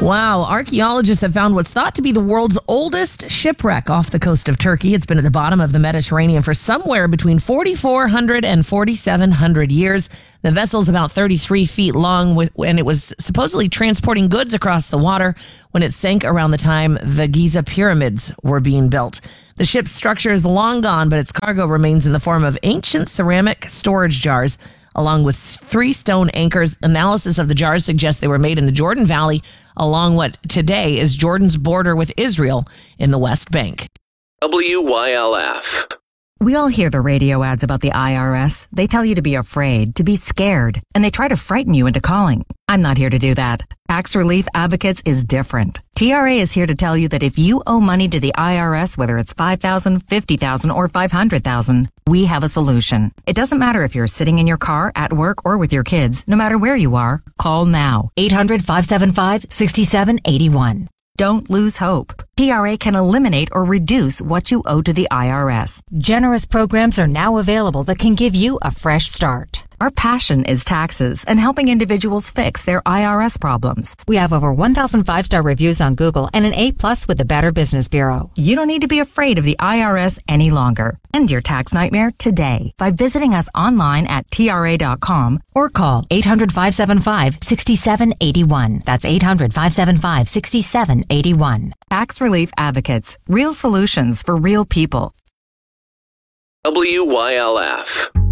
Wow, archaeologists have found what's thought to be the world's oldest shipwreck off the coast of Turkey. It's been at the bottom of the Mediterranean for somewhere between 4,400 and 4,700 years. The vessel's about 33 feet long, and it was supposedly transporting goods across the water when it sank around the time the Giza pyramids were being built. The ship's structure is long gone, but its cargo remains in the form of ancient ceramic storage jars, along with 3 stone anchors. Analysis of the jars suggests they were made in the Jordan Valley, along what today is Jordan's border with Israel in the West Bank. WYLF. We all hear the radio ads about the IRS. They tell you to be afraid, to be scared, and they try to frighten you into calling. I'm not here to do that. Tax Relief Advocates is different. TRA is here to tell you that if you owe money to the IRS, whether it's $5,000, $50,000, or $500,000, we have a solution. It doesn't matter if you're sitting in your car, at work, or with your kids. No matter where you are, call now. 800-575-6781. Don't lose hope. TRA can eliminate or reduce what you owe to the IRS. Generous programs are now available that can give you a fresh start. Our passion is taxes and helping individuals fix their IRS problems. We have over 1,000 5-star reviews on Google and an A+ with the Better Business Bureau. You don't need to be afraid of the IRS any longer. End your tax nightmare today by visiting us online at TRA.com or call 800-575-6781. That's 800-575-6781. Tax Relief Advocates. Real solutions for real people. WYLF.